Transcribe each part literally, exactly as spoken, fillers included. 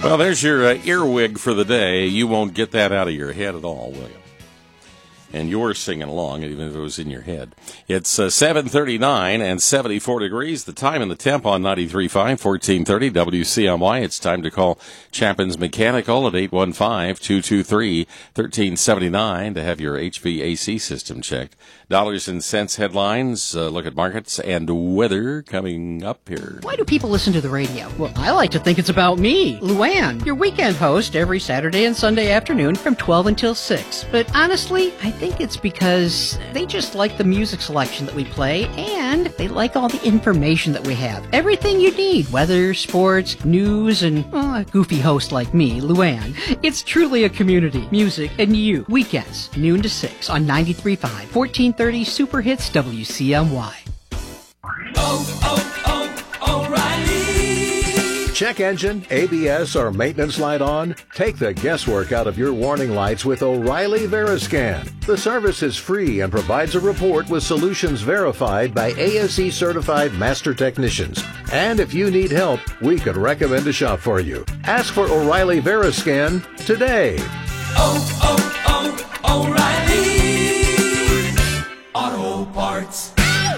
Well, there's your uh, earwig for the day. You won't get that out of your head at all, will you? And you're singing along, even if it was in your head. It's uh, seven thirty-nine and seventy-four degrees. The time and the temp on ninety-three point five, fourteen thirty W C M Y. It's time to call Chapin's Mechanical at eight one five, two two three, one three seven nine to have your H V A C system checked. Dollars and cents headlines, uh, look at markets and weather coming up here. Why do people listen to the radio? Well, I like to think it's about me, Luann, your weekend host every Saturday and Sunday afternoon from twelve until six. But honestly, I think it's because they just like the music selection that we play, and they like all the information that we have. Everything you need, weather, sports, news, and oh, a goofy host like me, Luann. It's truly a community. Music and you. Weekends, noon to six on ninety-three point five, fourteen thirty Super Hits W C M Y. Oh, oh, oh, O'Reilly. Check engine, A B S, or maintenance light on? Take the guesswork out of your warning lights with O'Reilly Veriscan. The service is free and provides a report with solutions verified by A S E certified master technicians. And if you need help, we could recommend a shop for you. Ask for O'Reilly Veriscan today. Oh, oh, oh, O'Reilly Auto Parts.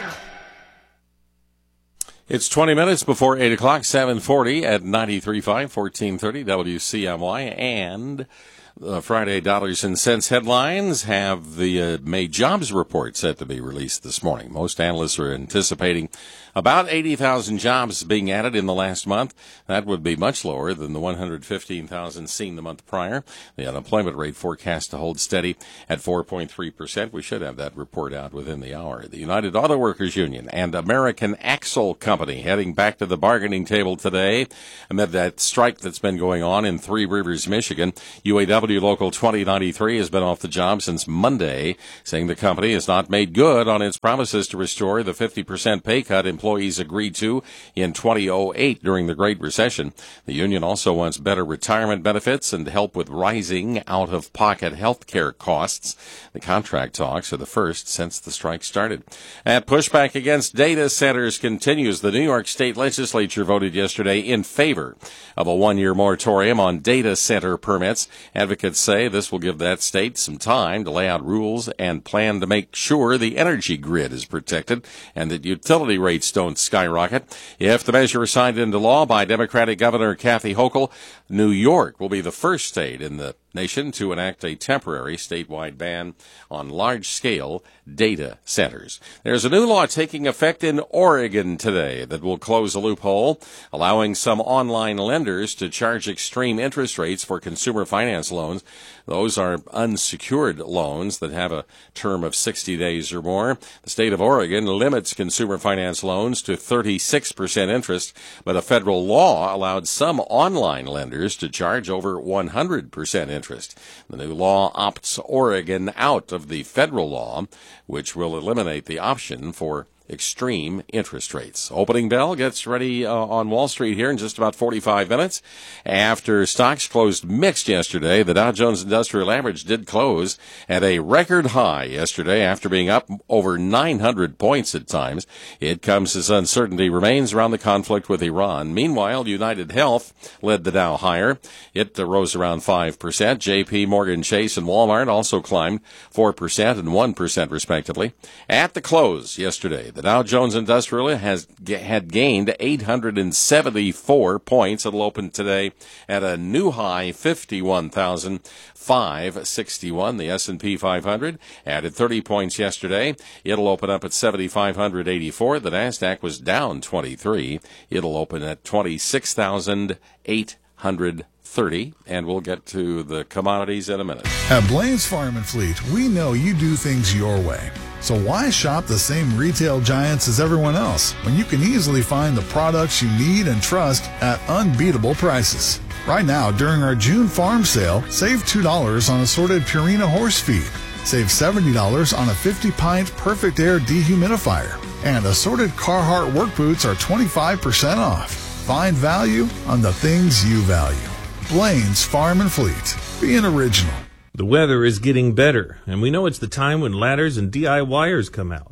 It's twenty minutes before eight o'clock, seven forty at ninety-three point five, fourteen thirty W C M Y, and the Friday Dollars and Cents headlines have the uh, May jobs report set to be released this morning. Most analysts are anticipating about eighty thousand jobs being added in the last month. That would be much lower than the one hundred fifteen thousand seen the month prior. The unemployment rate forecast to hold steady at four point three percent. We should have that report out within the hour. The United Auto Workers Union and American Axle Company heading back to the bargaining table today amid that strike that's been going on in Three Rivers, Michigan. U A W Local twenty ninety-three has been off the job since Monday, saying the company has not made good on its promises to restore the fifty percent pay cut employees agreed to in two thousand eight during the Great Recession. The union also wants better retirement benefits and help with rising out-of-pocket health care costs. The contract talks are the first since the strike started. And pushback against data centers continues. The New York State Legislature voted yesterday in favor of a one-year moratorium on data center permits. Advocates say this will give that state some time to lay out rules and plan to make sure the energy grid is protected and that utility rates don't skyrocket. If the measure is signed into law by Democratic Governor Kathy Hochul, New York will be the first state in the nation to enact a temporary statewide ban on large-scale data centers. There's a new law taking effect in Oregon today that will close a loophole, allowing some online lenders to charge extreme interest rates for consumer finance loans. Those are unsecured loans that have a term of sixty days or more. The state of Oregon limits consumer finance loans to thirty-six percent interest, but a federal law allowed some online lenders to charge over one hundred percent interest. The new law opts Oregon out of the federal law, which will eliminate the option for extreme interest rates. Opening bell gets ready uh, on Wall Street here in just about forty-five minutes. After stocks closed mixed yesterday, the Dow Jones Industrial Average did close at a record high yesterday after being up over nine hundred points at times. It comes as uncertainty remains around the conflict with Iran. Meanwhile, United Health led the Dow higher. It uh, rose around five percent. J P Morgan Chase and Walmart also climbed four percent and one percent respectively. At the close yesterday, the Dow Jones Industrial has had gained eight hundred seventy-four points. It'll open today at a new high, fifty-one thousand five hundred sixty-one. The S and P five hundred added thirty points yesterday. It'll open up at seven thousand five hundred eighty-four. The NASDAQ was down twenty-three. It'll open at twenty-six thousand eight hundred thirty, and we'll get to the commodities in a minute. At Blaine's Farm and Fleet, we know you do things your way. So why shop the same retail giants as everyone else when you can easily find the products you need and trust at unbeatable prices? Right now, during our June farm sale, save two dollars on assorted Purina horse feed. Save seventy dollars on a fifty pint Perfect Air dehumidifier. And assorted Carhartt work boots are twenty-five percent off. Find value on the things you value. Blaine's Farm and Fleet. Being original. The weather is getting better, and we know it's the time when ladders and DIYers come out.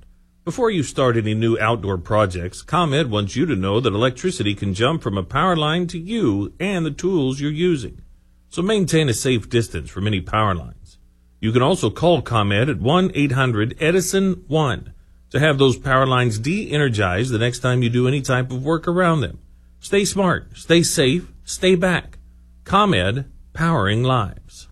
Before you start any new outdoor projects, ComEd wants you to know that electricity can jump from a power line to you and the tools you're using. So maintain a safe distance from any power lines. You can also call ComEd at one eight hundred Edison one to have those power lines de-energized the next time you do any type of work around them. Stay smart, stay safe, stay back. ComEd, powering lives.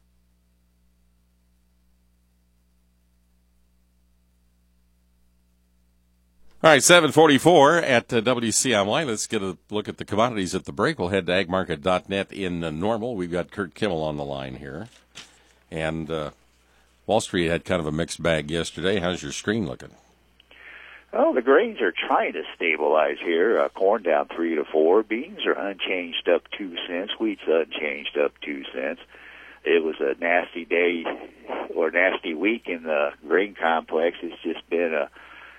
All right, seven forty-four at uh, W C M Y. Let's get a look at the commodities at the break. We'll head to ag market dot net in uh, Normal. We've got Kurt Kimmel on the line here. And uh, Wall Street had kind of a mixed bag yesterday. How's your screen looking? Well, the grains are trying to stabilize here. Uh, corn down three to four. Beans are unchanged, up two cents. Wheat's unchanged, up two cents. It was a nasty day or nasty week in the grain complex. It's just been a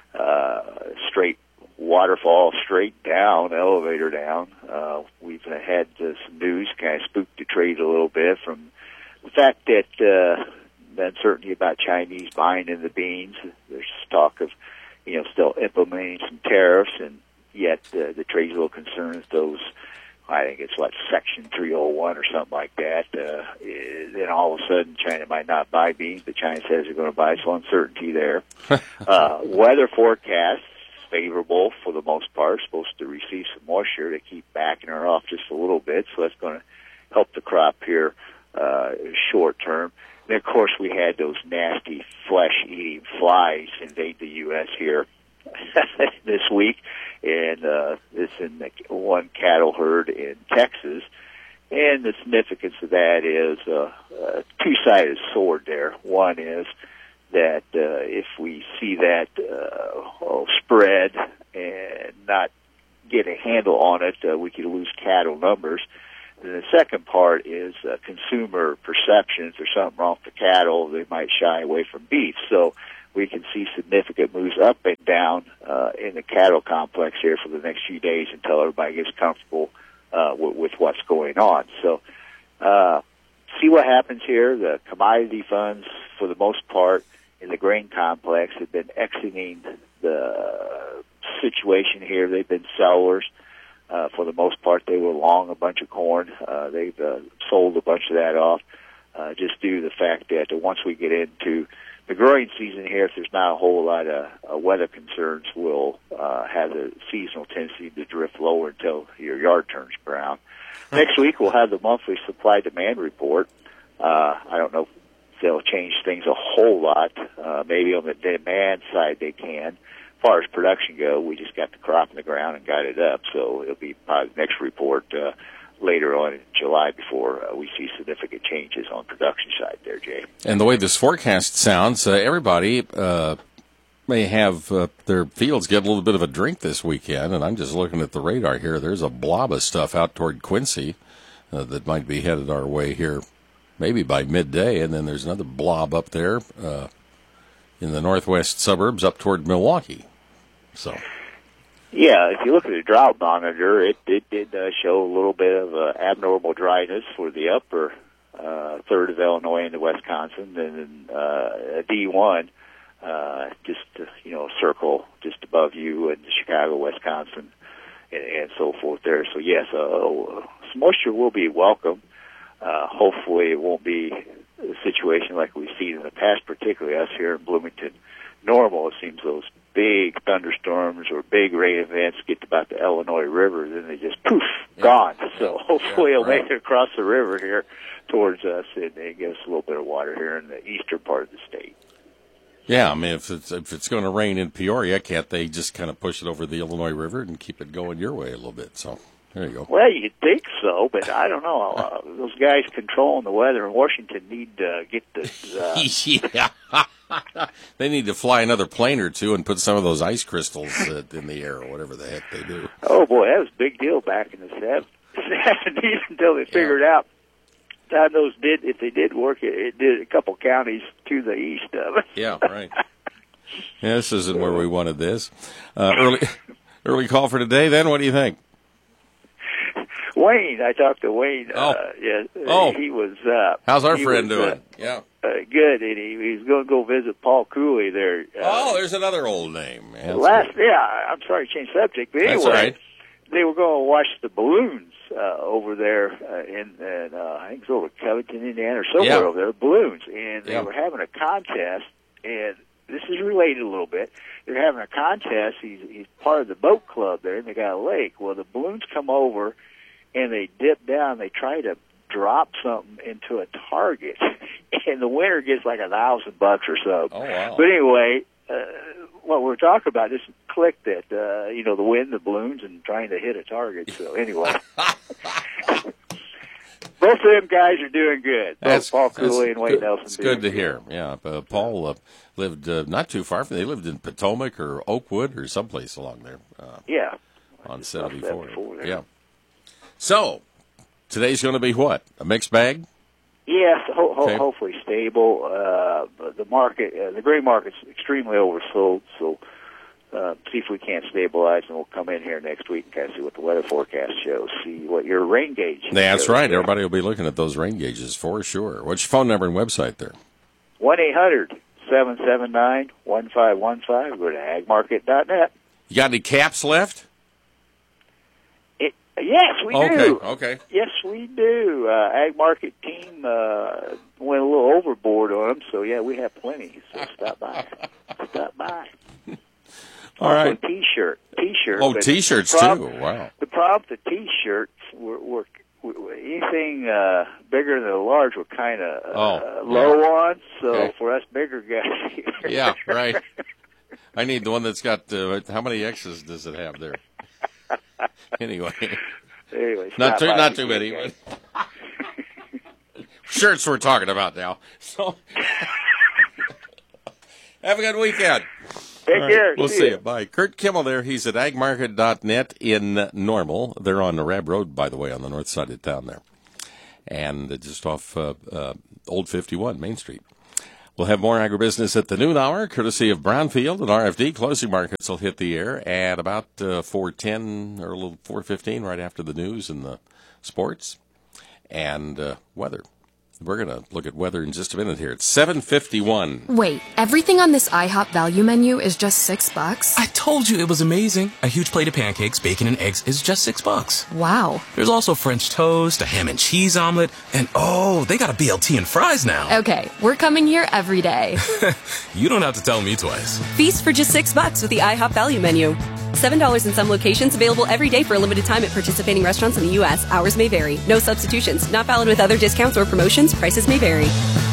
Uh, straight waterfall, straight down, elevator down. Uh, we've had uh, some news kind of spooked the trade a little bit from the fact that uh, the uncertainty about Chinese buying in the beans. There's talk of, you know, still implementing some tariffs, and yet uh, the trade's a little concerned that those, I think it's what, Section three oh one or something like that. Uh, then all of a sudden China might not buy beans, but China says they're going to buy, so uncertainty there. uh, weather forecasts favorable for the most part, supposed to receive some moisture to keep backing her off just a little bit, so that's going to help the crop here uh, short term. And of course we had those nasty flesh-eating flies invade the U S here this week, and uh, this in the one cattle herd in Texas. And the significance of that is uh, a two-sided sword there. One is that uh, if we see that uh, oh, spread and not get a handle on it, uh, we could lose cattle numbers. And the second part is uh, consumer perceptions. There's something wrong with the cattle, they might shy away from beef. So we can see significant moves up and down uh, in the cattle complex here for the next few days until everybody gets comfortable uh, with, with what's going on. So uh, see what happens here. The commodity funds, for the most part, in the grain complex have been exiting the situation here. They've been sellers. Uh, for the most part, they were long a bunch of corn. Uh, they've uh, sold a bunch of that off uh, just due to the fact that once we get into the growing season here, if there's not a whole lot of uh, weather concerns, will uh, have a seasonal tendency to drift lower until your yard turns brown. Next week, we'll have the monthly supply-demand report. Uh, I don't know if they'll change things a whole lot. Uh, maybe on the demand side they can. As far as production go, we just got the crop in the ground and got it up, so it'll be probably the next report uh, later on in July before uh, we see significant changes on production side there, Jay. And the way this forecast sounds, uh, everybody uh, may have uh, their fields get a little bit of a drink this weekend, and I'm just looking at the radar here. There's a blob of stuff out toward Quincy uh, that might be headed our way here maybe by midday, and then there's another blob up there uh, in the northwest suburbs up toward Milwaukee. So. Yeah, if you look at the drought monitor, it it did uh, show a little bit of uh, abnormal dryness for the upper uh, third of Illinois into Wisconsin, and then uh, D one, uh, just uh, you know, circle just above you in Chicago, Wisconsin, and, and so forth there. So yes, uh, some moisture will be welcome. Uh, hopefully, it won't be a situation like we've seen in the past, particularly us here in Bloomington. Normal, it seems those big thunderstorms or big rain events get to about the Illinois River, then they just poof, yeah. gone. So hopefully yeah, it'll right. make it across the river here towards us and, and give us a little bit of water here in the eastern part of the state. Yeah, I mean, if it's if it's going to rain in Peoria, can't they just kind of push it over the Illinois River and keep it going your way a little bit? So there you go. Well, you'd think so, but I don't know. Uh, those guys controlling the weather in Washington need to get the. Uh, yeah. They need to fly another plane or two and put some of those ice crystals uh, in the air or whatever the heck they do. Oh, boy, that was a big deal back in the seventies until they figured yeah. out. God knows did if they did work, it, it did a couple counties to the east of it. Yeah, right. Yeah, this isn't where we wanted this. Uh, early, early call for today, then? What do you think? Well, Wayne. I talked to Wayne. Oh. Uh, yeah, Oh. he was. Uh, How's our he friend was, doing? Uh, Yeah. uh, good, and he, he's going to go visit Paul Cooley there. Uh, Oh, there's another old name. Man. That's last, good. yeah. I'm sorry to change subject, but That's anyway, all right. they were going to watch the balloons uh, over there uh, in, in uh, I think it's over Covington, Indiana, or somewhere Yeah. over there. Balloons, and they Yeah. were having a contest, and this is related a little bit. They're having a contest. He's he's part of the boat club there, and they got a lake. Well, the balloons come over, and they dip down. They try to drop something into a target, and the winner gets like a thousand bucks or so. Oh, wow. But anyway, uh, what we're talking about just clicked that uh, you know the wind, the balloons, and trying to hit a target. So anyway, both of them guys are doing good. Both Paul Cooley and Wade good. Nelson. It's doing good to hear. Yeah, uh, Paul uh, lived uh, not too far from. They lived in Potomac or Oakwood or someplace along there. Uh, Yeah, on Just off seventy-four. seventy-four there. Yeah. So today's going to be what? A mixed bag? Yes, ho- ho- Okay. hopefully stable. Uh, but the market, uh, the grain market's extremely oversold, so uh, see if we can't stabilize, and we'll come in here next week and kind of see what the weather forecast shows, see what your rain gauge That's shows. right. Everybody will be looking at those rain gauges for sure. What's your phone number and website there? one eight hundred seven seven nine one five one five. Go to ag market dot net. You got any caps left? It, yes, we Okay, do. okay. Yes, we do. Uh, ag market team uh, went a little overboard on them, so yeah, we have plenty. So stop by. Stop by. All Also, right. T-shirt, T-shirt. Oh, but T-shirts the prob- too. Wow. The problem with the T-shirts were, were, were anything uh, bigger than a large were kind of uh, Oh, low on. So Okay. for us bigger guys, here, Yeah, right. I need the one that's got, uh, how many X's does it have there? Anyway, anyway, not stop too, by not if too you many. can. But shirts we're talking about now. So, have a good weekend. Take All right, care. We'll See see ya. you. Bye. Kurt Kimmel there. He's at ag market dot net in Normal. They're on the Rab Road, by the way, on the north side of town there. And uh, just off uh, uh, Old fifty-one, Main Street. We'll have more agribusiness at the noon hour, courtesy of Brownfield and R F D. Closing markets will hit the air at about uh, four ten or a little four fifteen, right after the news and the sports and uh, weather. We're going to look at weather in just a minute here. It's seven fifty-one. Wait, everything on this IHOP value menu is just six bucks? I told you it was amazing. A huge plate of pancakes, bacon, and eggs is just six bucks. Wow. There's also French toast, a ham and cheese omelet, and oh, they got a B L T and fries now. Okay, we're coming here every day. You don't have to tell me twice. Feast for just six bucks with the IHOP value menu. Seven dollars in some locations, available every day for a limited time at participating restaurants in the U S. Hours may vary. No substitutions. Not valid with other discounts or promotions. Prices may vary.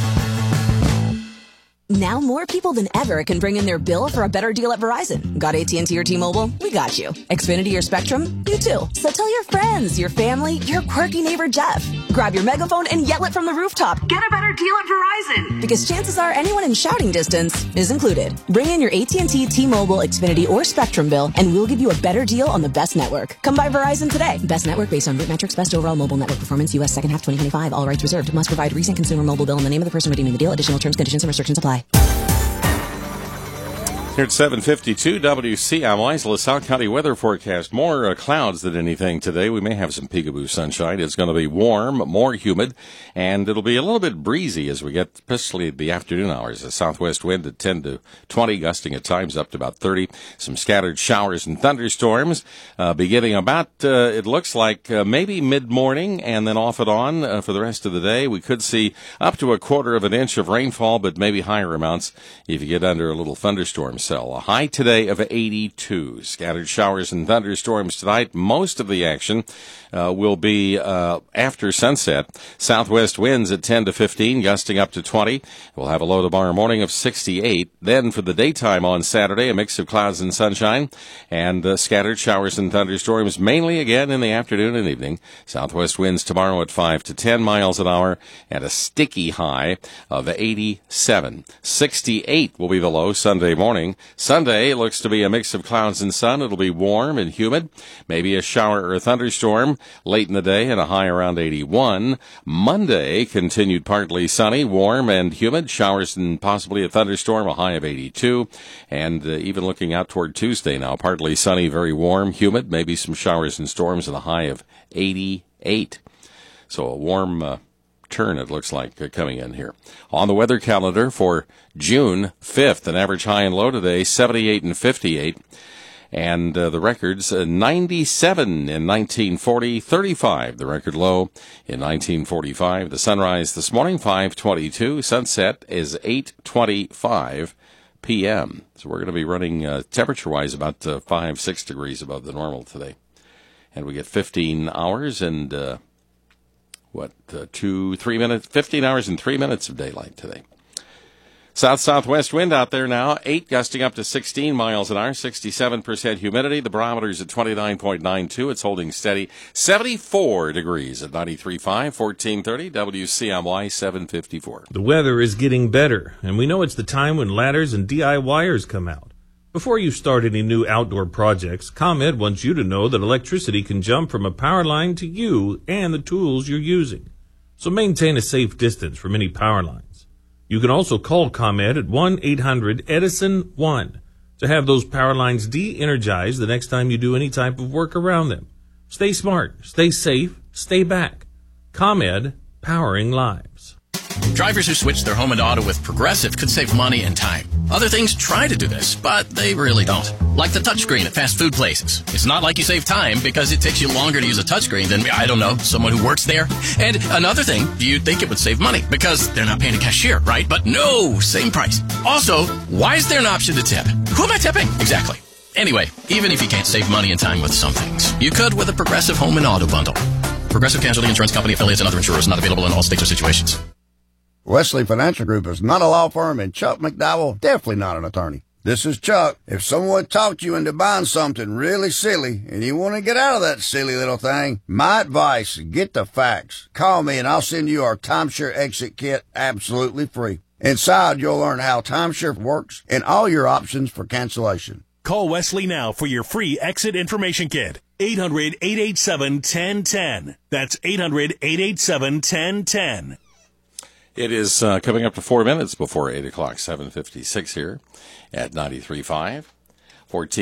Now more people than ever can bring in their bill for a better deal at Verizon. Got A T and T or T-Mobile? We got you. Xfinity or Spectrum? You too. So tell your friends, your family, your quirky neighbor Jeff. Grab your megaphone and yell it from the rooftop. Get a better deal at Verizon. Because chances are anyone in shouting distance is included. Bring in your A T and T, T-Mobile, Xfinity, or Spectrum bill and we'll give you a better deal on the best network. Come by Verizon today. Best network based on root metrics, best overall mobile network performance, U S second half twenty twenty-five. All rights reserved. Must provide recent consumer mobile bill in the name of the person redeeming the deal. Additional terms, conditions, and restrictions apply. Here at seven fifty-two, W C M Y's LaSalle County weather forecast. More uh, clouds than anything today. We may have some peekaboo sunshine. It's going to be warm, more humid, and it'll be a little bit breezy as we get, especially the afternoon hours. A southwest wind at ten to twenty, gusting at times up to about thirty. Some scattered showers and thunderstorms uh, beginning about, uh, it looks like uh, maybe mid-morning and then off and on uh, for the rest of the day. We could see up to a quarter of an inch of rainfall, but maybe higher amounts if you get under a little thunderstorm cell. A high today of eighty-two. Scattered showers and thunderstorms tonight. Most of the action uh, will be uh, after sunset. Southwest winds at ten to fifteen, gusting up to twenty. We'll have a low tomorrow morning of sixty-eight. Then for the daytime on Saturday, a mix of clouds and sunshine and uh, scattered showers and thunderstorms, mainly again in the afternoon and evening. Southwest winds tomorrow at five to ten miles an hour and a sticky high of eighty-seven. sixty-eight will be the low Sunday morning. Sunday looks to be a mix of clouds and sun. It'll be warm and humid. Maybe a shower or a thunderstorm late in the day and a high around eighty-one. Monday, continued partly sunny, warm and humid. Showers and possibly a thunderstorm, a high of eighty-two. And uh, even looking out toward Tuesday now, partly sunny, very warm, humid. Maybe some showers and storms and a high of eighty-eight. eight. So a warm uh, turn, it looks like, uh, coming in here. On the weather calendar for June fifth, an average high and low today, seventy-eight and fifty-eight. And uh, the records, uh, ninety-seven in nineteen forty, thirty-five, the record low in nineteen forty-five. The sunrise this morning, five twenty-two. Sunset is eight twenty-five p.m. So we're going to be running uh, temperature-wise about uh, five, six degrees above the normal today. And we get fifteen hours and, uh, what, uh, two, three minutes, fifteen hours and three minutes of daylight today. South-southwest wind out there now, eight gusting up to sixteen miles an hour, sixty-seven percent humidity. The barometer's at twenty-nine point nine two. It's holding steady. seventy-four degrees at ninety-three point five, fourteen thirty, W C M Y seven fifty-four. The weather is getting better, and we know it's the time when ladders and DIYers come out. Before you start any new outdoor projects, ComEd wants you to know that electricity can jump from a power line to you and the tools you're using. So maintain a safe distance from any power lines. You can also call ComEd at one eight hundred Edison one to have those power lines de-energized the next time you do any type of work around them. Stay smart, stay safe, stay back. ComEd, powering lives. Drivers who switch their home and auto with Progressive could save money and time. Other things try to do this, but they really don't. Like the touchscreen at fast food places. It's not like you save time because it takes you longer to use a touchscreen than, I don't know, someone who works there. And another thing, you'd think it would save money because they're not paying a cashier, right? But no, same price. Also, why is there an option to tip? Who am I tipping? Exactly. Anyway, even if you can't save money and time with some things, you could with a Progressive home and auto bundle. Progressive Casualty Insurance Company, affiliates, and other insurers not available in all states or situations. Wesley Financial Group is not a law firm, and Chuck McDowell definitely not an attorney. This is Chuck. If someone talked you into buying something really silly and you want to get out of that silly little thing, my advice, get the facts. Call me and I'll send you our timeshare exit kit absolutely free. Inside, you'll learn how timeshare works and all your options for cancellation. Call Wesley now for your free exit information kit. eight hundred, eight eight seven, one zero one zero. That's eight hundred, eight eight seven, one zero one zero. It is uh, coming up to four minutes before eight o'clock, seven fifty-six here at ninety-three point five. fourteen